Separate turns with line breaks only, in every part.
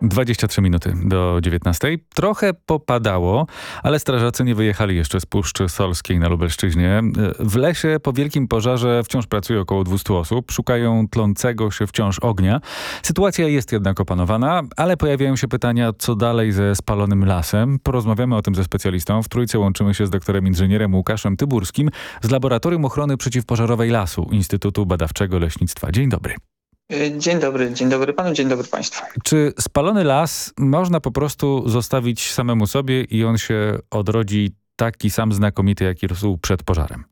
23 minuty do 19. Trochę popadało, ale strażacy nie wyjechali jeszcze z Puszczy Solskiej na Lubelszczyźnie. W lesie po wielkim pożarze wciąż pracuje około 200 osób. Szukają tlącego się wciąż ognia. Sytuacja jest jednak opanowana, ale pojawiają się pytania, co dalej ze spalonym lasem. Porozmawiamy o tym ze specjalistą. W Trójce łączymy się z doktorem inżynierem Łukaszem Tyburskim z Laboratorium Ochrony Przeciwpożarowej Lasu Instytutu Badawczego Leśnictwa. Dzień dobry.
Dzień dobry panu, dzień dobry państwu.
Czy spalony las można po prostu zostawić samemu sobie i on się odrodzi taki sam znakomity, jaki rósł przed pożarem?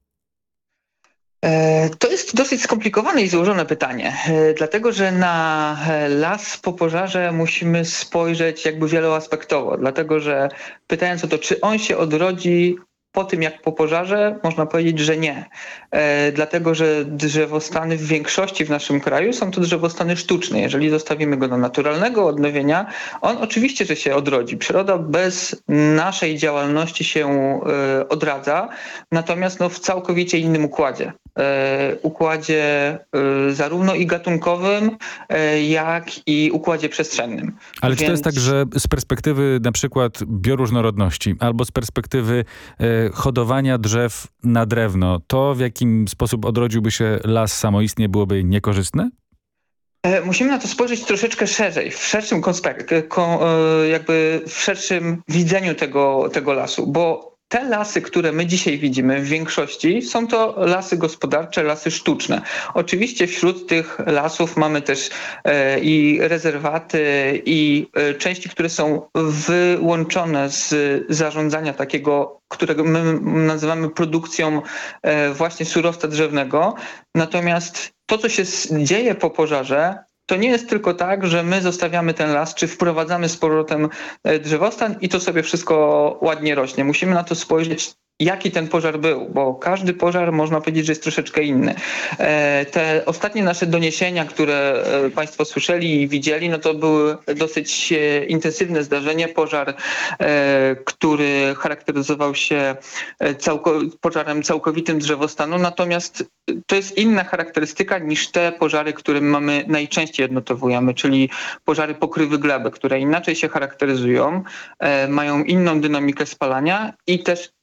To jest dosyć skomplikowane i złożone pytanie, dlatego że na las po pożarze musimy spojrzeć jakby wieloaspektowo, dlatego że pytając o to, czy on się odrodzi po tym jak po pożarze, można powiedzieć, że nie. Dlatego, że drzewostany w większości w naszym kraju są to drzewostany sztuczne. Jeżeli zostawimy go do naturalnego odnowienia, on oczywiście, że się odrodzi. Przyroda bez naszej działalności się odradza, natomiast w całkowicie innym układzie. Układzie zarówno i gatunkowym, jak i układzie przestrzennym.
Ale czy to jest tak, że z perspektywy na przykład bioróżnorodności albo z perspektywy hodowania drzew na drewno, to w jakim sposób odrodziłby się las samoistnie byłoby niekorzystne?
Musimy na to spojrzeć troszeczkę szerzej, w szerszym w szerszym widzeniu tego lasu, bo te lasy, które my dzisiaj widzimy w większości są to lasy gospodarcze, lasy sztuczne. Oczywiście wśród tych lasów mamy też i rezerwaty i części, które są wyłączone z zarządzania takiego, którego my nazywamy produkcją właśnie surowca drzewnego. Natomiast to, co się dzieje po pożarze, to nie jest tylko tak, że my zostawiamy ten las, czy wprowadzamy z powrotem drzewostan i to sobie wszystko ładnie rośnie. Musimy na to spojrzeć, jaki ten pożar był, bo każdy pożar można powiedzieć, że jest troszeczkę inny. Te ostatnie nasze doniesienia, które państwo słyszeli i widzieli, to były dosyć intensywne zdarzenie. Pożar, który charakteryzował się pożarem całkowitym drzewostanu, natomiast to jest inna charakterystyka niż te pożary, które mamy najczęściej odnotowujemy, czyli pożary pokrywy gleby, które inaczej się charakteryzują, mają inną dynamikę spalania i też